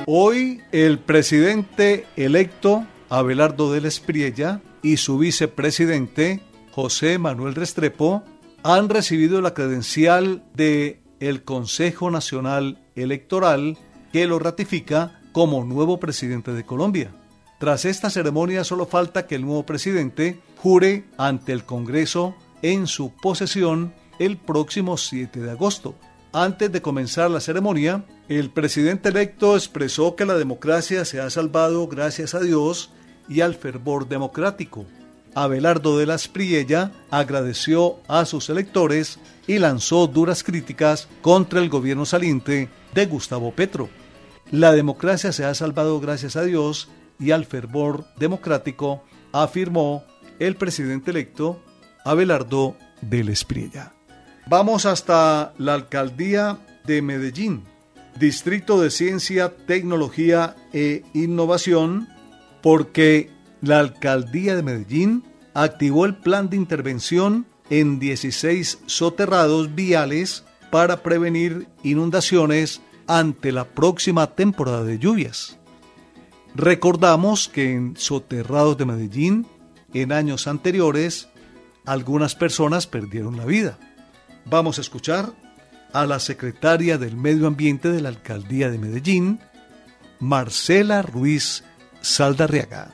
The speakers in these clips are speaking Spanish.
Hoy el presidente electo Abelardo del Espriella y su vicepresidente José Manuel Restrepo han recibido la credencial del Consejo Nacional Electoral que lo ratifica como nuevo presidente de Colombia. Tras esta ceremonia solo falta que el nuevo presidente jure ante el Congreso en su posesión el próximo 7 de agosto. Antes de comenzar la ceremonia, el presidente electo expresó que la democracia se ha salvado gracias a Dios y al fervor democrático. Abelardo de la Espriella agradeció a sus electores y lanzó duras críticas contra el gobierno saliente de Gustavo Petro. La democracia se ha salvado gracias a Dios y al fervor democrático, afirmó el presidente electo Abelardo de la Espriella. Vamos hasta la alcaldía de Medellín, Distrito de Ciencia, Tecnología e Innovación, porque la alcaldía de Medellín activó el plan de intervención en 16 soterrados viales para prevenir inundaciones ante la próxima temporada de lluvias. Recordamos que en soterrados de Medellín, en años anteriores, algunas personas perdieron la vida. Vamos a escuchar a la secretaria del Medio Ambiente de la Alcaldía de Medellín, Marcela Ruiz Saldarriaga.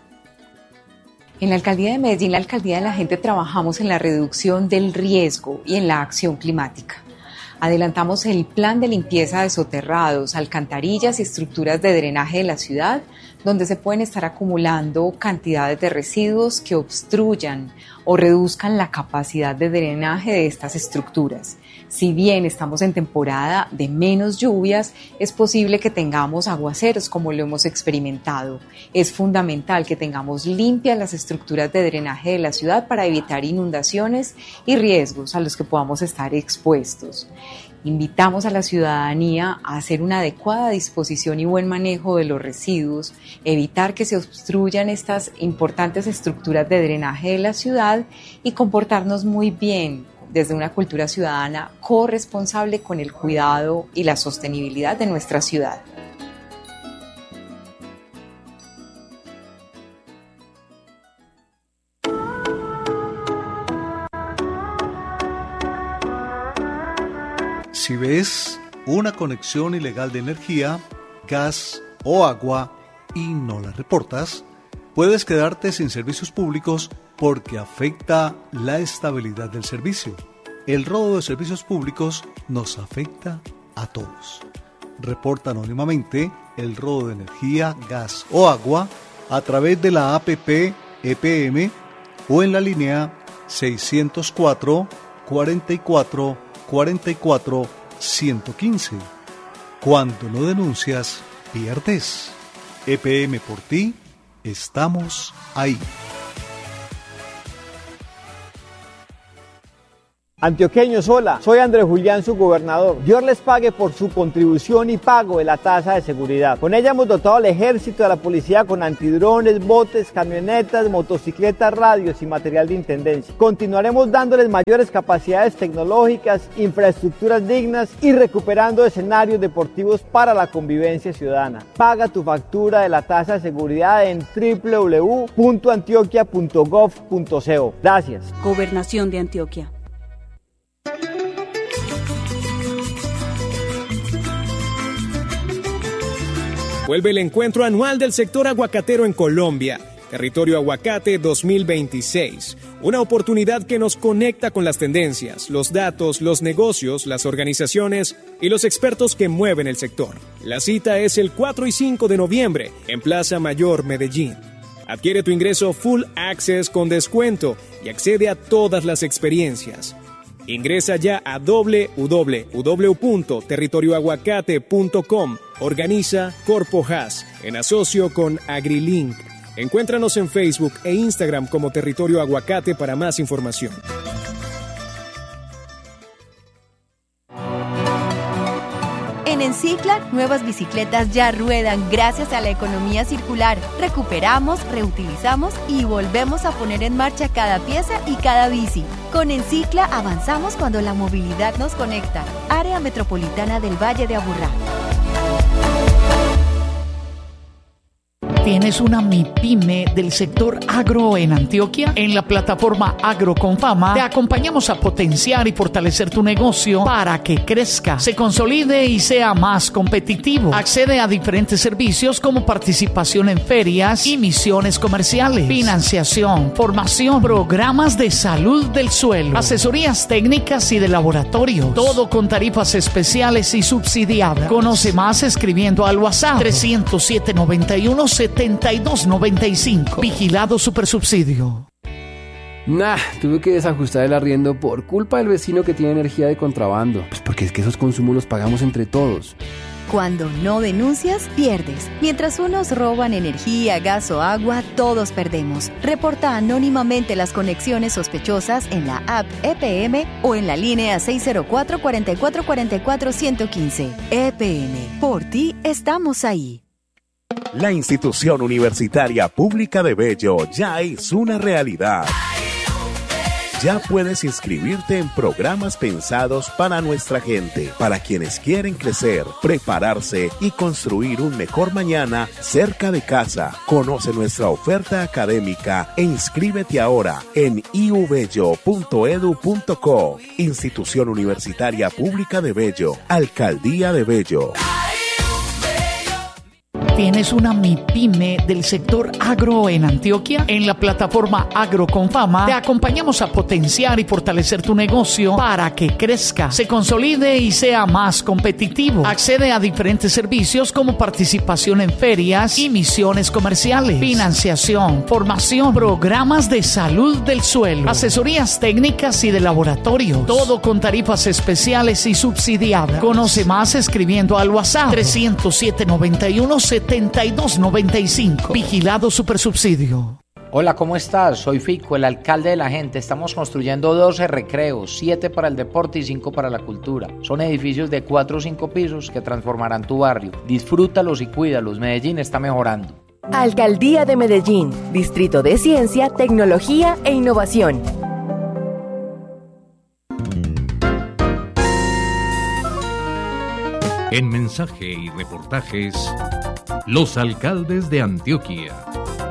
En la Alcaldía de Medellín, la Alcaldía de la Gente, trabajamos en la reducción del riesgo y en la acción climática. Adelantamos el plan de limpieza de soterrados, alcantarillas y estructuras de drenaje de la ciudad, donde se pueden estar acumulando cantidades de residuos que obstruyan o reduzcan la capacidad de drenaje de estas estructuras. Si bien estamos en temporada de menos lluvias, es posible que tengamos aguaceros como lo hemos experimentado. Es fundamental que tengamos limpias las estructuras de drenaje de la ciudad para evitar inundaciones y riesgos a los que podamos estar expuestos. Invitamos a la ciudadanía a hacer una adecuada disposición y buen manejo de los residuos, evitar que se obstruyan estas importantes estructuras de drenaje de la ciudad y comportarnos muy bien desde una cultura ciudadana corresponsable con el cuidado y la sostenibilidad de nuestra ciudad. Si ves una conexión ilegal de energía, gas o agua y no la reportas, puedes quedarte sin servicios públicos porque afecta la estabilidad del servicio. El robo de servicios públicos nos afecta a todos. Reporta anónimamente el robo de energía, gas o agua a través de la APP EPM o en la línea 604 44 44 115. Cuando no denuncias, pierdes. EPM por ti, estamos ahí. Antioqueños, hola, soy Andrés Julián, su gobernador. Dios les pague por su contribución y pago de la tasa de seguridad. Con ella hemos dotado al ejército y a la policía con antidrones, botes, camionetas, motocicletas, radios y material de intendencia. Continuaremos dándoles mayores capacidades tecnológicas, infraestructuras dignas y recuperando escenarios deportivos para la convivencia ciudadana. Paga tu factura de la tasa de seguridad en www.antioquia.gov.co. Gracias. Gobernación de Antioquia. Vuelve el encuentro anual del sector aguacatero en Colombia, Territorio Aguacate 2026. Una oportunidad que nos conecta con las tendencias, los datos, los negocios, las organizaciones y los expertos que mueven el sector. La cita es el 4 y 5 de noviembre en Plaza Mayor, Medellín. Adquiere tu ingreso Full Access con descuento y accede a todas las experiencias. Ingresa ya a www.territorioaguacate.com. Organiza Corpo Haas en asocio con AgriLink. Encuéntranos en Facebook e Instagram como Territorio Aguacate para más información. En Encicla, nuevas bicicletas ya ruedan gracias a la economía circular. Recuperamos, reutilizamos y volvemos a poner en marcha cada pieza y cada bici. Con Encicla avanzamos cuando la movilidad nos conecta. Área Metropolitana del Valle de Aburrá. ¿Tienes una MIPYME del sector agro en Antioquia? En la plataforma Agro con Fama te acompañamos a potenciar y fortalecer tu negocio para que crezca, se consolide y sea más competitivo. Accede a diferentes servicios como participación en ferias y misiones comerciales, financiación, formación, programas de salud del suelo, asesorías técnicas y de laboratorio. Todo con tarifas especiales y subsidiadas. Conoce más escribiendo al WhatsApp 307-91-7295. Vigilado Supersubsidio. Tuve que desajustar el arriendo por culpa del vecino que tiene energía de contrabando. Pues porque es que esos consumos los pagamos entre todos. Cuando no denuncias, pierdes. Mientras unos roban energía, gas o agua, todos perdemos. Reporta anónimamente las conexiones sospechosas en la app EPM o en la línea 604-4444-115. EPM, por ti estamos ahí. La institución universitaria pública de Bello ya es una realidad. Ya puedes inscribirte en programas pensados para nuestra gente, para quienes quieren crecer, prepararse y construir un mejor mañana cerca de casa. Conoce nuestra oferta académica e inscríbete ahora en iubello.edu.co. Institución Universitaria Pública de Bello, Alcaldía de Bello. ¿Tienes una MIPYME del sector agro en Antioquia? En la plataforma Agro con Fama te acompañamos a potenciar y fortalecer tu negocio para que crezca, se consolide y sea más competitivo. Accede a diferentes servicios como participación en ferias y misiones comerciales, financiación, formación, programas de salud del suelo, asesorías técnicas y de laboratorio. Todo con tarifas especiales y subsidiadas. Conoce más escribiendo al WhatsApp 307-91-7295. Vigilado Supersubsidio. Hola, ¿cómo estás? Soy Fico, el alcalde de la gente. Estamos construyendo 12 recreos, 7 para el deporte y 5 para la cultura. Son edificios de 4 o 5 pisos que transformarán tu barrio. Disfrútalos y cuídalos. Medellín está mejorando. Alcaldía de Medellín, Distrito de Ciencia, Tecnología e Innovación. En mensaje y reportajes, los alcaldes de Antioquia.